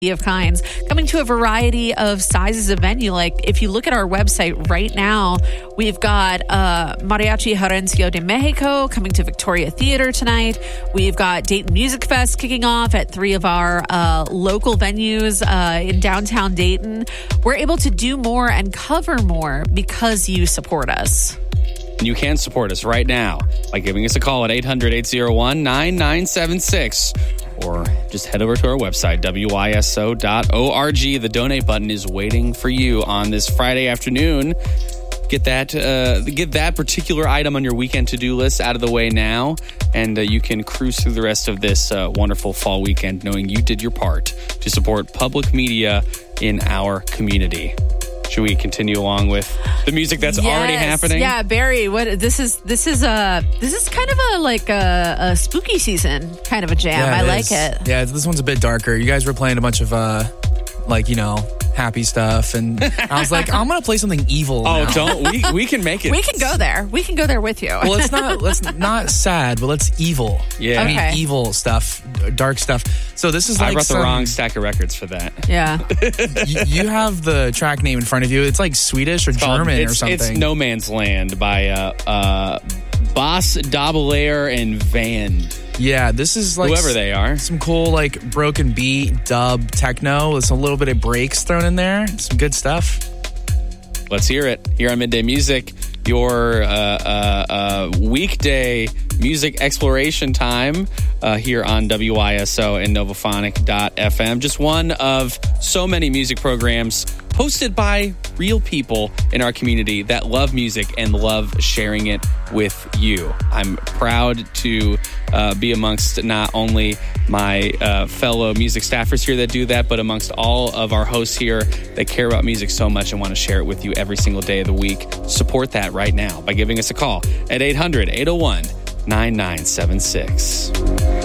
of kinds, coming to a variety of sizes of venue. Like if you look at our website right now, we've got Mariachi Herencio de Mexico coming to Victoria Theater tonight. We've got Dayton Music Fest kicking off at 3 of our local venues in downtown Dayton. We're able to do more and cover more because you support us. And you can support us right now by giving us a call at 800-801-9976. Or just head over to our website, wiso.org. The donate button is waiting for you on this Friday afternoon. Get that particular item on your weekend to-do list out of the way now, and you can cruise through the rest of this wonderful fall weekend knowing you did your part to support public media in our community. Should we continue along with the music that's already happening? Yeah, Barry. This is kind of a spooky season kind of a jam. Yeah, I like it. Yeah, this one's a bit darker. You guys were playing a bunch of happy stuff, and I was like, I'm gonna play something evil. Oh, now. we can make it. We can go there. We can go there with you. Well, let's not sad, but let's evil. Yeah, okay. I mean, evil stuff, dark stuff. So this is like I brought the wrong stack of records for that. Yeah. You have the track name in front of you. It's like Swedish or German or something. It's No Man's Land by Boss Dobelair and Vand. Yeah, this is like whoever they are. Some cool like broken beat, dub, techno with a little bit of breaks thrown in there. Some good stuff. Let's hear it here on Midday Music, your weekday music exploration time here on WISO and Novophonic.fm. Just one of so many music programs hosted by real people in our community that love music and love sharing it with you. I'm proud to be amongst not only my fellow music staffers here that do that, but amongst all of our hosts here that care about music so much and want to share it with you every single day of the week. Support that right now by giving us a call at 800-801-9976.